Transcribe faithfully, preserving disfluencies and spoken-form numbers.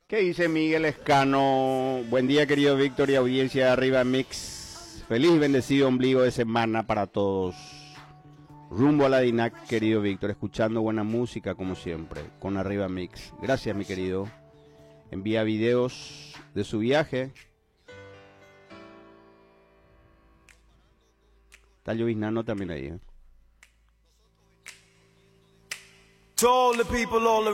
¿Qué dice Miguel Escano? Buen día, querido Víctor y audiencia de Arriba Mix. Feliz y bendecido ombligo de semana para todos. Rumbo a la DINAC, querido Víctor, escuchando buena música como siempre, con Arriba Mix. Gracias, mi querido. Envía videos de su viaje. Está lloviznando también ahí, ¿eh? To all the people all